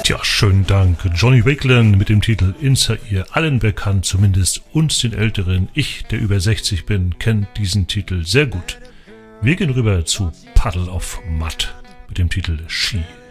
Tja, schönen Dank. Johnny Wakeland mit dem Titel Insa-Ir, allen bekannt, zumindest uns den Älteren. Ich, der über 60 bin, kennt diesen Titel sehr gut. Wir gehen rüber zu Puddle of Mudd mit dem Titel She.